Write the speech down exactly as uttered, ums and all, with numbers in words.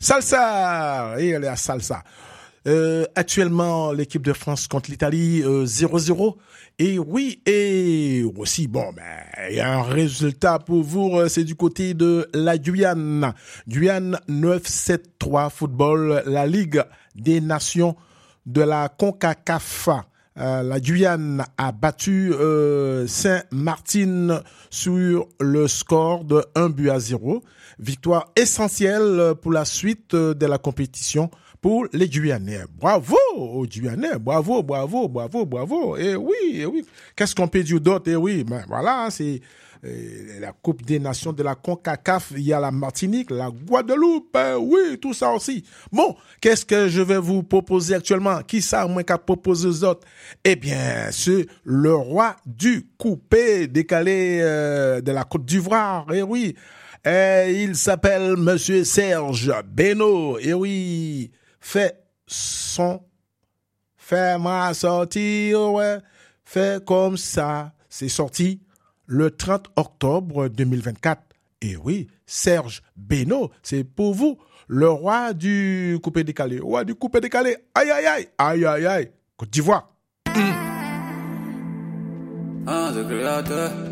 Salsa, et elle est à Salsa. Euh, actuellement, l'équipe de France contre l'Italie, euh, zéro zéro. Et oui, et aussi, bon, ben, il y a un résultat pour vous, c'est du côté de la Guyane. Guyane neuf sept trois football, la Ligue des Nations de la CONCACAF. Euh, la Guyane a battu euh, Saint-Martin sur le score de un but à zéro. Victoire essentielle pour la suite de la compétition pour les Guyanais. Bravo aux Guyanais, bravo, bravo, bravo, bravo. Et oui, et oui. Qu'est-ce qu'on peut dire d'autre? Et oui, ben voilà, c'est euh, la Coupe des Nations de la CONCACAF. Il y a la Martinique, la Guadeloupe, euh, oui, tout ça aussi. Bon, qu'est-ce que je vais vous proposer actuellement? Qui ça, moins qu'à proposer aux autres? Eh bien, c'est le roi du coupé décalé euh, de la Côte d'Ivoire. Et oui, et il s'appelle Monsieur Serge Beno. Et oui, fait son, fait ma sortie, ouais, fait comme ça. C'est sorti le trente octobre deux mille vingt-quatre. Et oui, Serge Beno, c'est pour vous, le roi du coupé décalé. Roi du coupé décalé. Aïe, aïe, aïe, aïe, aïe, aïe. Côte d'Ivoire. Ah, the créateur.